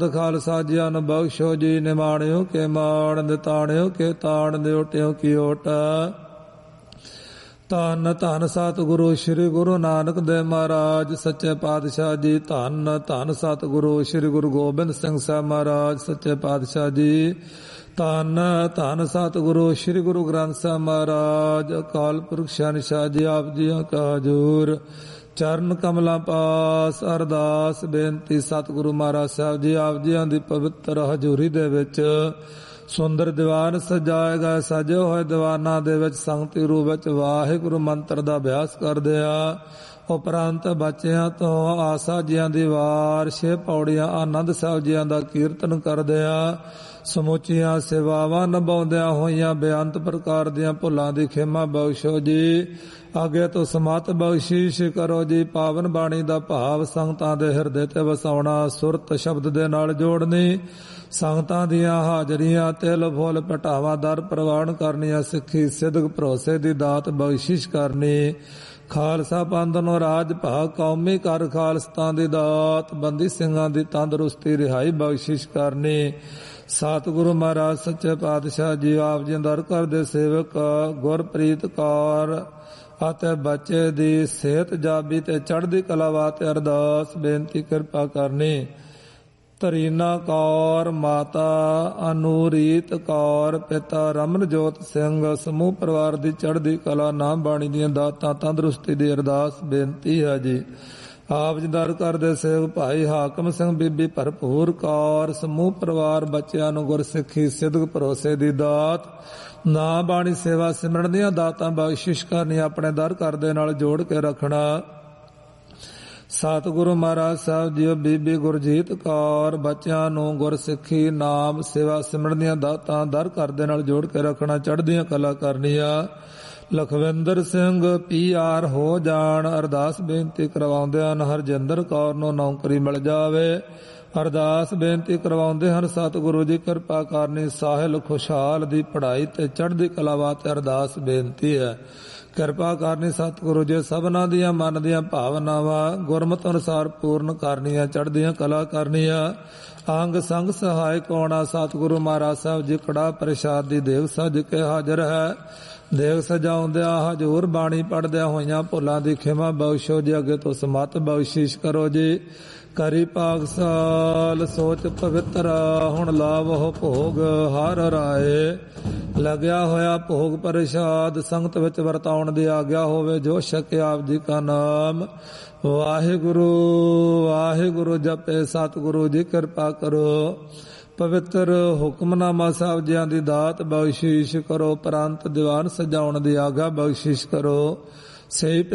ਖਾਲਸਾ ਜਨ ਬਖਸ਼ੋ ਜੀ, ਨਿਮਾਣਿਓ ਕੇ ਮਾਣ ਨਿਤਾਣਿਓ ਕੇ ਤਾਣ ਦਿਓਟਿਓ ਕੀ ਓਟ। ਧੰਨ ਧੰਨ ਸਤਿਗੁਰੂ ਸ੍ਰੀ ਗੁਰੂ ਨਾਨਕ ਦੇਵ ਮਹਾਰਾਜ ਸੱਚੇ ਪਾਤਸ਼ਾਹ ਜੀ। ਧੰਨ ਧੰਨ ਸਤਿਗੁਰੂ ਸ੍ਰੀ ਗੁਰੂ ਗੋਬਿੰਦ ਸਿੰਘ ਸਾਹਿਬ ਮਹਾਰਾਜ ਸੱਚੇ ਪਾਤਸ਼ਾਹ ਜੀ। ਧੰਨ ਧੰਨ ਸਤਿਗੁਰੂ ਸ੍ਰੀ ਗੁਰੂ ਗ੍ਰੰਥ ਸਾਹਿਬ ਮਹਾਰਾਜ ਅਕਾਲ ਪੁਰਖ ਸ਼ਹਿਨਸ਼ਾਹ ਜੀ। ਆਪ ਜੀਆਂ ਕਾ ਹਜ਼ੂਰ ਚਰਨ ਕਮਲਾਂ ਪਾਸ ਅਰਦਾਸ ਬੇਨਤੀ। ਸਤਿਗੁਰੂ ਮਹਾਰਾਜ ਸਾਹਿਬ ਜੀ ਆਪ ਜੀਆਂ ਦੀ ਪਵਿੱਤਰ ਹਜ਼ੂਰੀ ਦੇ ਵਿੱਚ ਸੁੰਦਰ ਦੀਵਾਨ ਸਜਾਏ ਗਏ। ਸਜੇ ਹੋਏ ਦੀਵਾਨਾਂ ਦੇ ਵਿੱਚ ਸੰਗਤੀ ਰੂਪ ਵਿੱਚ ਵਾਹਿਗੁਰੂ ਮੰਤਰ ਦਾ ਅਭਿਆਸ ਕਰਦੇ ਆ। ਉਪਰੰਤ ਬੱਚਿਆਂ ਤੋਂ ਆਸਾ ਜੀਆਂ ਦੀ ਵਾਰ 6 ਪੌੜੀਆਂ ਆਨੰਦ ਸਾਹਿਬ ਜੀਆਂ ਦਾ ਕੀਰਤਨ ਕਰਦੇ ਆ। ਸਮੁੱਚੀਆਂ ਸੇਵਾਵਾਂ ਨਿਭਾਉਂਦਿਆਂ ਹੋਈਆਂ ਬੇਅੰਤ ਪ੍ਰਕਾਰ ਦੀਆਂ ਭੁੱਲਾਂ ਦੀ ਖਿਮਾ ਬਖਸ਼ੋ ਜੀ। ਅੱਗੇ ਤੋਂ ਸਮਤ ਬਖਸ਼ਿਸ਼ ਕਰੋ ਜੀ। ਪਾਵਨ ਬਾਣੀ ਦਾ ਭਾਵ ਸੰਗਤਾਂ ਦੇ ਹਿਰਦੇ ਤੇ ਵਸਾਉਣਾ, ਸੁਰਤ ਸ਼ਬਦ ਦੇ ਨਾਲ ਜੋੜਨੀ, ਸੰਗਤਾਂ ਦੀਆਂ ਹਾਜ਼ਰੀਆਂ ਤਿਲ ਫੁੱਲ ਪਟਾਵਾ ਦਰ ਪ੍ਰਵਾਨ ਕਰਨੀਆਂ, ਸਿੱਖੀ ਸਿਦਕ ਭਰੋਸੇ ਦੀ ਦਾਤ ਬਖਸ਼ਿਸ਼ ਕਰਨੀ, ਖਾਲਸਾ ਪੰਥ ਨੂੰ ਰਾਜ ਭਾਗ ਕੌਮੀ ਕਰ ਖਾਲਸਤਾਨ ਦੀ ਦਾਤ, ਬੰਦੀ ਸਿੰਘਾਂ ਦੀ ਤੰਦਰੁਸਤੀ ਰਿਹਾਈ ਬਖਸ਼ਿਸ਼ ਕਰਨੀ। ਸਤਿਗੁਰੂ ਮਹਾਰਾਜ ਸੱਚੇ ਪਾਤਸ਼ਾਹ ਜੀ ਆਪ ਜੀ ਦਰ ਕਰਦੇ ਸੇਵਕ ਗੁਰਪ੍ਰੀਤ ਕੌਰ ਅਤੇ ਬੱਚੇ ਦੀ ਸਿਹਤ ਜਾਬੀ ਤੇ ਚੜ੍ਹਦੀ ਕਲਾ ਵਾਸਤੇ ਅਰਦਾਸ ਬੇਨਤੀ ਕਿਰਪਾ ਕਰਨੀ। ਤਰੀਨਾ ਕੌਰ, ਮਾਤਾ ਅਨੂਰੀਤ ਕੌਰ, ਪਿਤਾ ਰਮਨਜੋਤ ਸਿੰਘ, ਸਮੂਹ ਪਰਿਵਾਰ ਦੀ ਚੜ੍ਹਦੀ ਕਲਾ, ਨਾਮ ਬਾਣੀ ਦੀਆਂ ਦਾਤਾਂ, ਤੰਦਰੁਸਤੀ ਦੀ ਅਰਦਾਸ ਬੇਨਤੀ ਹੈ ਜੀ। ਆਪ ਜੀ ਦਰ ਕਰਦੇ ਸੇਵਕ ਭਾਈ ਹਾਕਮ ਸਿੰਘ, ਬੀਬੀ ਭਰਪੂਰ ਕੌਰ, ਸਮੂਹ ਪਰਿਵਾਰ, ਬੱਚਿਆਂ ਨੂੰ ਗੁਰਸਿੱਖੀ ਸਿਦਕ ਭਰੋਸੇ ਦੀ ਦਾਤ, ਨਾਮ ਬਾਣੀ ਸੇਵਾ ਸਿਮਰਨ ਦੀਆਂ ਦਾਤਾਂ ਬਖਸ਼ਿਸ਼ ਕਰਨੀ, ਆਪਣੇ ਦਰ ਕਰਦੇ ਨਾਲ ਜੋੜ ਕੇ ਰੱਖਣਾ। ਸਤਿਗੁਰੂ ਮਹਾਰਾਜ ਸਾਹਿਬ ਜੀ ਬੀਬੀ ਗੁਰਜੀਤ ਕੌਰ, ਬੱਚਿਆਂ ਨੂੰ ਗੁਰਸਿੱਖੀ ਨਾਮ ਸੇਵਾ ਸਿਮਰਨ ਦੀਆਂ ਦਾਤਾਂ ਦਰ ਕਰਦੇ ਨਾਲ ਜੋੜ ਕੇ ਰੱਖਣਾ, ਚੜ੍ਹਦੀਆਂ ਕਲਾ ਕਰਨੀਆਂ। ਲਖਵਿੰਦਰ ਸਿੰਘ PR ਹੋ ਜਾਣ, ਅਰਦਾਸ ਬੇਨਤੀ ਕਰਵਾਉਂਦੇ ਹਨ ਹਰਜਿੰਦਰ ਕੌਰ ਨੂੰ ਨੌਕਰੀ ਮਿਲ ਜਾਵੇ। ਅਰਦਾਸ ਬੇਨਤੀ ਕਰਵਾਉਂਦੇ ਹਨ ਸਤਿਗੁਰੂ ਜੀ ਕਿਰਪਾ ਕਰਨੀ। ਸਾਹਿਲ ਖੁਸ਼ਹਾਲ ਦੀ ਪੜ੍ਹਾਈ ਤੇ ਚੜ੍ਹਦੀ ਕਲਾ ਵਾਸਤੇ ਅਰਦਾਸ ਬੇਨਤੀ ਹੈ। ਕਿਰਪਾ ਕਰਨੀ ਸਤਿਗੁਰੂ ਜੀ, ਸਭਨਾਂ ਦੀਆਂ ਮਨ ਦੀਆਂ ਭਾਵਨਾਵਾਂ ਗੁਰਮਤਿ ਅਨੁਸਾਰ ਪੂਰਨ ਕਰਨੀਆਂ, ਚੜ੍ਹਦੀਆਂ ਕਲਾ ਕਰਨੀਆਂ। ਅੰਗ ਸੰਗ ਸਹਾਇਕ ਹੋਣਾ। ਸਤਿਗੁਰੂ ਮਹਾਰਾਜ ਸਾਹਿਬ ਜੀ ਕੜਾ ਪ੍ਰਸ਼ਾਦ ਦੀ ਦੇਗ ਸਜ ਕੇ ਹਾਜ਼ਰ ਹੈ। ਦੇਗ ਸਜਾਉਂਦਿਆਂ ਹਜ਼ੂਰ ਬਾਣੀ ਪੜ੍ਹਦਿਆਂ ਹੋਈਆਂ ਭੁੱਲਾਂ ਦੀ ਖਿਮਾ ਬਖਸ਼ੋ ਜੀ। ਅੱਗੇ ਤੋਂ ਸਮਤ ਬਖਸ਼ਿਸ਼ ਕਰੋ ਜੀ। ਕਰੀ ਪਾਕਸਾਲ ਸੋਚ ਪਵਿੱਤਰ, ਹੁਣ ਲਾਵੋ ਭੋਗ ਹਰ ਰਾਏ। ਲੱਗਿਆ ਹੋਇਆ ਭੋਗ ਪ੍ਰਸ਼ਾਦ ਸੰਗਤ ਵਿੱਚ ਵਰਤਾਉਣ ਦੀ ਆਗਿਆ ਹੋਵੇ। ਜੋ ਛਕੇ ਆਪ ਜੀ ਕਾ ਨਾਮ ਵਾਹਿਗੁਰੂ ਵਾਹਿਗੁਰੂ ਜਪੇ। ਸਤਿਗੁਰੂ ਜੀ ਕਿਰਪਾ ਕਰੋ। ਪਵਿੱਤਰ ਹੁਕਮਨਾਮਾ ਸਾਹਿਬ ਜੀਆਂ ਦੀ ਦਾਤ ਬਖਸ਼ਿਸ਼ ਕਰੋ। ਉਪਰੰਤ ਦੀਵਾਨ ਸਜਾਉਣ ਦੀ ਆਗਿਆ ਬਖਸ਼ਿਸ਼ ਕਰੋ। ਸਹੀ